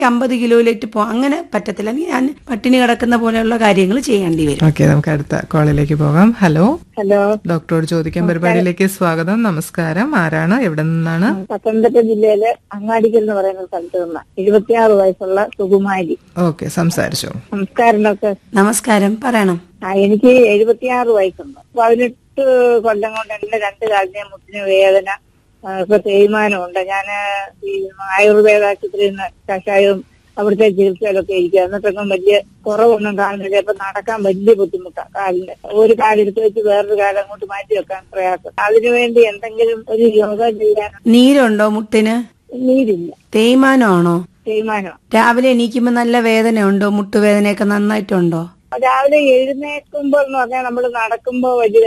50 കിലോയിലേക്ക് അങ്ങനെ പറ്റത്തില്ല. ഞാൻ പട്ടിണി കിടക്കുന്ന പോലെയുള്ള കാര്യങ്ങൾ ചെയ്യേണ്ടി വരും. ഓക്കെ, നമുക്ക് അടുത്ത കോളിലേക്ക് പോകാം. ഹലോ, ഹലോ, ഡോക്ടറോട് ചോദിക്കാൻ പരിപാടിയിലേക്ക് സ്വാഗതം. നമസ്കാരം, ആരാണ്, എവിടെ നിന്നാണ്? പത്തനംതിട്ട ജില്ലയിലെ അങ്ങാടിക്കൽ എന്ന് പറയുന്ന സ്ഥലത്ത് നിന്ന് 26 വയസ്സുള്ള സുകുമാരി. ഓക്കെ, സംസാരിച്ചോ. നമസ്കാരം ഡോക്ടർ. നമസ്കാരം, പറയണം. എനിക്ക് 76 വയസ്സുണ്ട്. 18 കൊല്ലം കൊണ്ട് എന്റെ 2 കാലിനെയും മുട്ടിന് വേദന, ഇപ്പൊ തേയ്മാനമുണ്ട്. ഞാൻ ഈ ആയുർവേദ ആശുപത്രിയിൽ നിന്ന് കഷായവും അവിടുത്തെ ചികിത്സയിലൊക്കെ ഇരിക്കുക. എന്നിട്ടൊന്നും വലിയ കുറവൊന്നും കാണുന്നില്ല. ഇപ്പൊ നടക്കാൻ വലിയ ബുദ്ധിമുട്ടാണ്. കാലിന് ഒരു കാലെടുത്ത് വെച്ച് വേറൊരു കാലം അങ്ങോട്ട് മാറ്റി വെക്കാൻ പ്രയാസം. അതിനുവേണ്ടി എന്തെങ്കിലും ഒരു യോഗ ചെയ്യാൻ. നീരുണ്ടോ മുട്ടിന്? നീരില്ല. തേയ്മാനമാണോ? തേയ്മാനം. രാവിലെ എണീക്കുമ്പോ നല്ല വേദനയുണ്ടോ? മുട്ടുവേദനയൊക്കെ നന്നായിട്ടുണ്ടോ? രാവിലെ എഴുന്നേൽക്കുമ്പോൾ എന്ന് പറഞ്ഞാൽ നമ്മൾ നടക്കുമ്പോ വലിയ